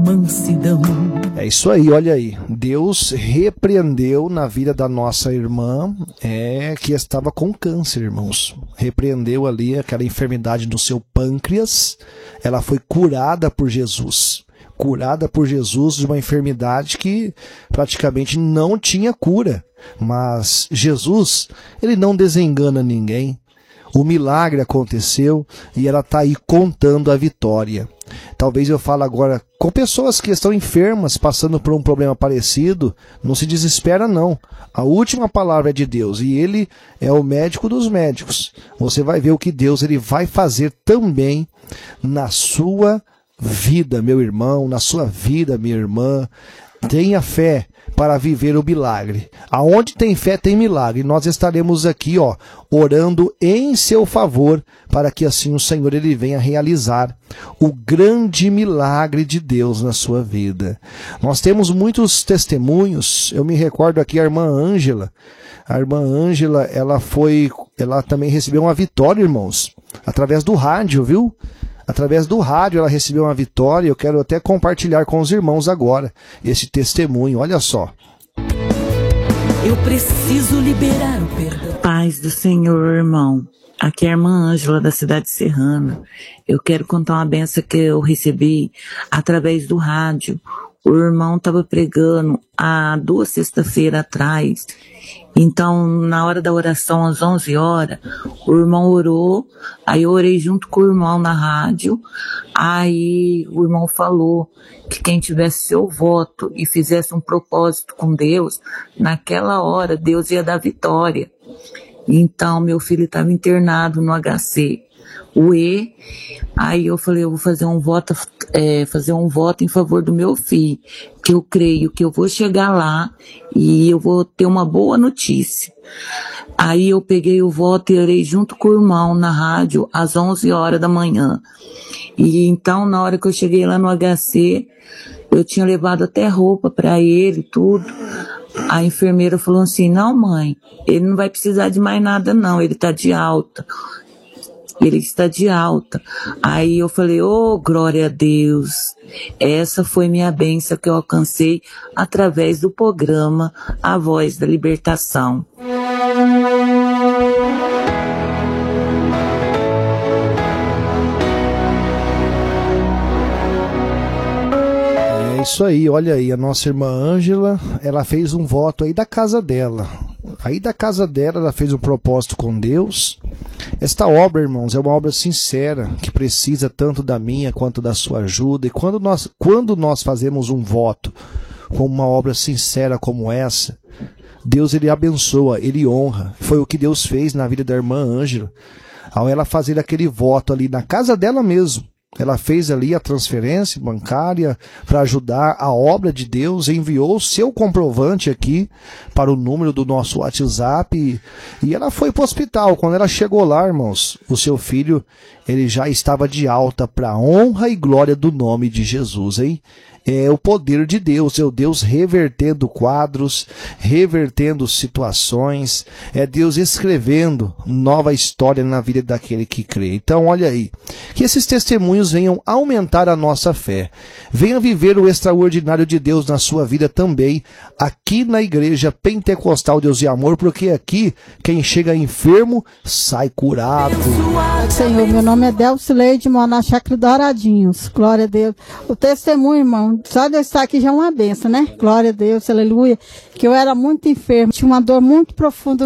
mansidão. É isso aí, olha aí. Deus repreendeu na vida da nossa irmã que estava com câncer, irmãos. Repreendeu ali aquela enfermidade no seu pâncreas. Ela foi curada por Jesus. Curada por Jesus de uma enfermidade que praticamente não tinha cura. Mas Jesus, ele não desengana ninguém. O milagre aconteceu e ela está aí contando a vitória. Talvez eu fale agora com pessoas que estão enfermas, passando por um problema parecido. Não se desespera não. A última palavra é de Deus e Ele é o médico dos médicos. Você vai ver o que Deus ele vai fazer também na sua vida, meu irmão, na sua vida, minha irmã. Tenha fé para viver o milagre. Aonde tem fé tem milagre. Nós estaremos aqui, orando em seu favor, para que assim o Senhor ele venha realizar o grande milagre de Deus na sua vida. Nós temos muitos testemunhos. Eu me recordo aqui a irmã Ângela. A irmã Ângela, ela também recebeu uma vitória, irmãos, através do rádio, viu? Através do rádio ela recebeu uma vitória. Eu quero até compartilhar com os irmãos agora esse testemunho. Olha só. Eu preciso liberar o perdão. Paz do Senhor, irmão. Aqui é a irmã Ângela da cidade serrana. Eu quero contar uma benção que eu recebi através do rádio. O irmão estava pregando há 2 sextas-feiras atrás. Então, na hora da oração, às 11 horas, o irmão orou, aí eu orei junto com o irmão na rádio, aí o irmão falou que quem tivesse seu voto e fizesse um propósito com Deus, naquela hora Deus ia dar vitória. Então, meu filho estava internado no HC. Aí eu falei, eu vou fazer um voto em favor do meu filho, que eu creio que eu vou chegar lá e eu vou ter uma boa notícia. Aí eu peguei o voto e orei junto com o irmão na rádio às 11 horas da manhã. E então, na hora que eu cheguei lá no HC, eu tinha levado até roupa para ele, tudo. A enfermeira falou assim, não mãe, ele não vai precisar de mais nada não, ele está de alta. Ele está de alta. Aí eu falei, glória a Deus. Essa foi minha bênção que eu alcancei através do programa A Voz da Libertação. É isso aí, olha aí, a nossa irmã Ângela, ela fez um voto aí da casa dela. Aí da casa dela, ela fez um propósito com Deus. Esta obra, irmãos, é uma obra sincera, que precisa tanto da minha quanto da sua ajuda. E quando nós fazemos um voto com uma obra sincera como essa, Deus ele abençoa, ele honra. Foi o que Deus fez na vida da irmã Ângela. Ao ela fazer aquele voto ali na casa dela mesmo, ela fez ali a transferência bancária para ajudar a obra de Deus, enviou o seu comprovante aqui para o número do nosso WhatsApp e ela foi para o hospital. Quando ela chegou lá, irmãos, o seu filho ele já estava de alta para a honra e glória do nome de Jesus, hein? É o poder de Deus, é o Deus revertendo quadros, revertendo situações, é Deus escrevendo nova história na vida daquele que crê. Então, olha aí, que esses testemunhos venham aumentar a nossa fé, venha viver o extraordinário de Deus na sua vida também, aqui na Igreja Pentecostal Deus e Amor, porque aqui, quem chega enfermo, sai curado. Senhor, meu nome é Delcileide, moro na Chácara Douradinhos, glória a Deus. O testemunho, irmão, só de eu estar aqui já é uma benção, né? Glória a Deus, aleluia. Que eu era muito enfermo, tinha uma dor muito profunda